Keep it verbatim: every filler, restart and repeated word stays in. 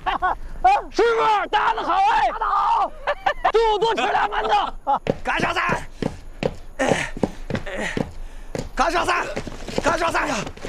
师傅打得好哎，打得好！祝多吃俩馒头。 干小三，干小三，干小三呀！